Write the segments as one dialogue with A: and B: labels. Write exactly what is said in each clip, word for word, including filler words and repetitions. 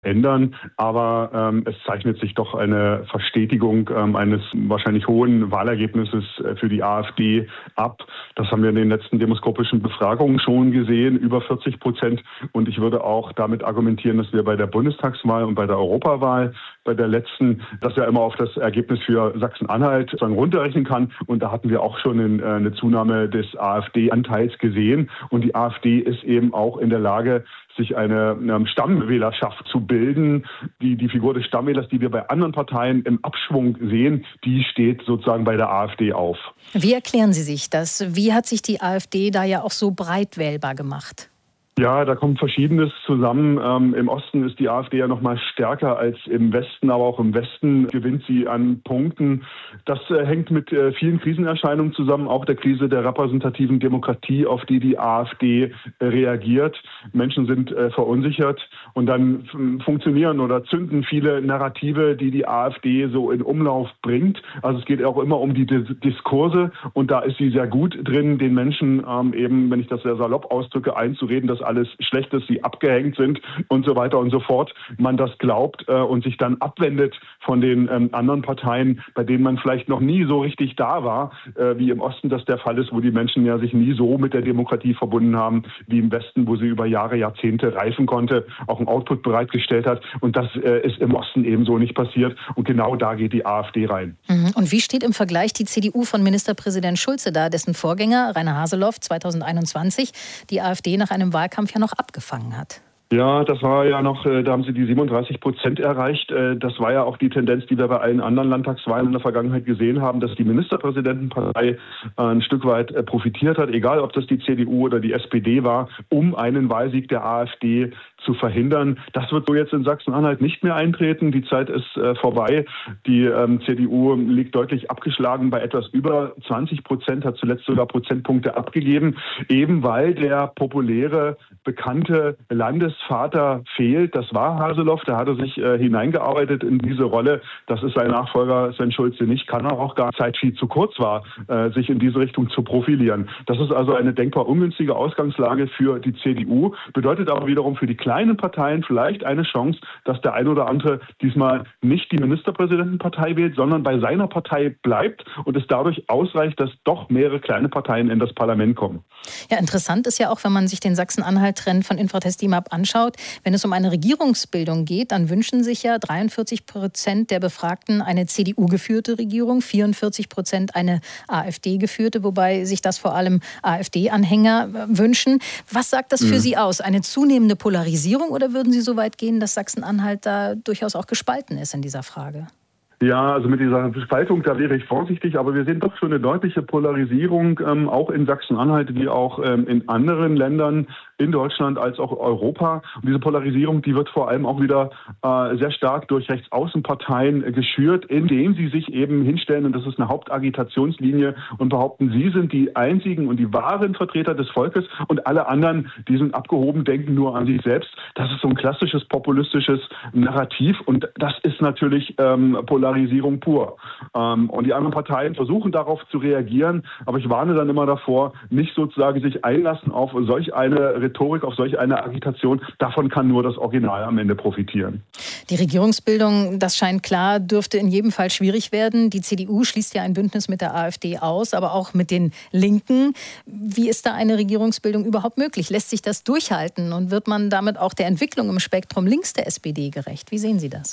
A: ändern. Aber ähm, es zeichnet sich doch eine Verstetigung ähm, eines wahrscheinlich hohen Wahlergebnisses für die AfD ab. Das haben wir in den letzten demoskopischen Befragungen schon gesehen, über vierzig Prozent. Und ich würde auch damit argumentieren, dass wir bei der Bundestagswahl und bei der Europawahl, bei der letzten, dass er immer auf das Ergebnis für Sachsen-Anhalt sozusagen runterrechnen kann. Und da hatten wir auch schon eine Zunahme des AfD-Anteils gesehen. Und die AfD ist eben auch in der Lage, sich eine, eine Stammwählerschaft zu bilden. Die, die Figur des Stammwählers, die wir bei anderen Parteien im Abschwung sehen, die steht sozusagen bei der AfD auf.
B: Wie erklären Sie sich das? Wie hat sich die AfD da ja auch so breit wählbar gemacht?
A: Ja, da kommt Verschiedenes zusammen. Ähm, Im Osten ist die AfD ja noch mal stärker als im Westen, aber auch im Westen gewinnt sie an Punkten. Das äh, hängt mit äh, vielen Krisenerscheinungen zusammen, auch der Krise der repräsentativen Demokratie, auf die die AfD äh, reagiert. Menschen sind äh, verunsichert und dann f- funktionieren oder zünden viele Narrative, die die AfD so in Umlauf bringt. Also es geht auch immer um die Dis- Diskurse und da ist sie sehr gut drin, den Menschen ähm, eben, wenn ich das sehr salopp ausdrücke, einzureden, dass alles schlecht ist, sie abgehängt sind und so weiter und so fort. Man das glaubt äh, und sich dann abwendet von den ähm, anderen Parteien, bei denen man vielleicht noch nie so richtig da war, äh, wie im Osten das der Fall ist, wo die Menschen ja sich nie so mit der Demokratie verbunden haben, wie im Westen, wo sie über Jahre, Jahrzehnte reifen konnte, auch einen Output bereitgestellt hat. Und das äh, ist im Osten ebenso nicht passiert. Und genau da geht die AfD rein.
B: Und wie steht im Vergleich die C D U von Ministerpräsident Schulze da, dessen Vorgänger Rainer Haseloff zweitausendeinundzwanzig die AfD nach einem Wahlkampf ja noch abgefangen hat?
A: Ja, das war ja noch, da haben sie die siebenunddreißig Prozent erreicht. Das war ja auch die Tendenz, die wir bei allen anderen Landtagswahlen in der Vergangenheit gesehen haben, dass die Ministerpräsidentenpartei ein Stück weit profitiert hat, egal ob das die C D U oder die S P D war, um einen Wahlsieg der AfD zu verhindern. Das wird so jetzt in Sachsen-Anhalt nicht mehr eintreten. Die Zeit ist äh, vorbei. Die ähm, C D U liegt deutlich abgeschlagen bei etwas über zwanzig Prozent, hat zuletzt sogar Prozentpunkte abgegeben, eben weil der populäre, bekannte Landesvater fehlt. Das war Haseloff, der hatte sich äh, hineingearbeitet in diese Rolle. Das ist sein Nachfolger Sven Schulze nicht, kann er auch gar Zeit viel zu kurz war, äh, sich in diese Richtung zu profilieren. Das ist also eine denkbar ungünstige Ausgangslage für die C D U, bedeutet aber wiederum für die kleinen Parteien vielleicht eine Chance, dass der ein oder andere diesmal nicht die Ministerpräsidentenpartei wählt, sondern bei seiner Partei bleibt und es dadurch ausreicht, dass doch mehrere kleine Parteien in das Parlament kommen.
B: Ja, interessant ist ja auch, wenn man sich den Sachsen-Anhalt-Trend von Infratest DIMAP anschaut, wenn es um eine Regierungsbildung geht, dann wünschen sich ja dreiundvierzig Prozent der Befragten eine C D U-geführte Regierung, vierundvierzig Prozent eine AfD-geführte, wobei sich das vor allem AfD-Anhänger wünschen. Was sagt das für mhm. Sie aus? Eine zunehmende Polarisierung? Oder würden Sie so weit gehen, dass Sachsen-Anhalt da durchaus auch gespalten ist in dieser Frage?
A: Ja, also mit dieser Spaltung, da wäre ich vorsichtig, aber wir sehen doch schon eine deutliche Polarisierung, ähm, auch in Sachsen-Anhalt wie auch ähm, in anderen Ländern in Deutschland als auch Europa. Und diese Polarisierung, die wird vor allem auch wieder äh, sehr stark durch Rechtsaußenparteien äh, geschürt, indem sie sich eben hinstellen, und das ist eine Hauptagitationslinie, und behaupten, sie sind die einzigen und die wahren Vertreter des Volkes und alle anderen, die sind abgehoben, denken nur an sich selbst. Das ist so ein klassisches populistisches Narrativ und das ist natürlich ähm, Polarisierung. Polarisierung pur. Ähm, und die anderen Parteien versuchen darauf zu reagieren, aber ich warne dann immer davor, nicht sozusagen sich einlassen auf solch eine Rhetorik, auf solch eine Agitation. Davon kann nur das Original am Ende profitieren.
B: Die Regierungsbildung, das scheint klar, dürfte in jedem Fall schwierig werden. Die C D U schließt ja ein Bündnis mit der AfD aus, aber auch mit den Linken. Wie ist da eine Regierungsbildung überhaupt möglich? Lässt sich das durchhalten und wird man damit auch der Entwicklung im Spektrum links der S P D gerecht? Wie sehen Sie das?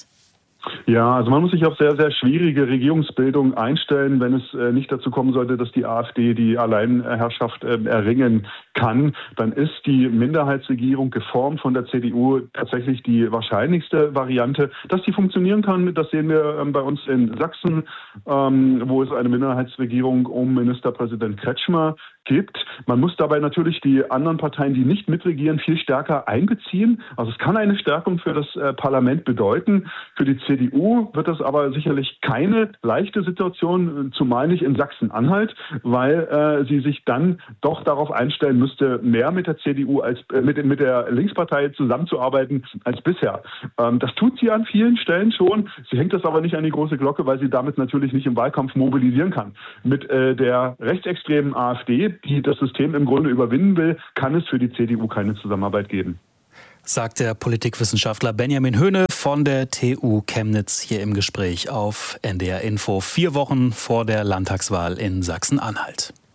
A: Ja, also man muss sich auf sehr, sehr schwierige Regierungsbildung einstellen, wenn es äh, nicht dazu kommen sollte, dass die AfD die Alleinherrschaft äh, erringen kann. Dann ist die Minderheitsregierung geformt von der C D U tatsächlich die wahrscheinlichste Variante. Dass die funktionieren kann, das sehen wir ähm, bei uns in Sachsen, ähm, wo es eine Minderheitsregierung um Ministerpräsident Kretschmer gibt. Man muss dabei natürlich die anderen Parteien, die nicht mitregieren, viel stärker einbeziehen. Also es kann eine Stärkung für das äh, Parlament bedeuten. Für die C D U wird das aber sicherlich keine leichte Situation, zumal nicht in Sachsen-Anhalt, weil äh, sie sich dann doch darauf einstellen müsste, mehr mit der C D U als äh, mit, mit der Linkspartei zusammenzuarbeiten als bisher. Ähm, das tut sie an vielen Stellen schon. Sie hängt das aber nicht an die große Glocke, weil sie damit natürlich nicht im Wahlkampf mobilisieren kann. Mit äh, der rechtsextremen AfD, die das System im Grunde überwinden will, kann es für die C D U keine Zusammenarbeit geben.
C: sagt der Politikwissenschaftler Benjamin Höhne von der T U Chemnitz hier im Gespräch auf N D R Info. Vier Wochen vor der Landtagswahl in Sachsen-Anhalt.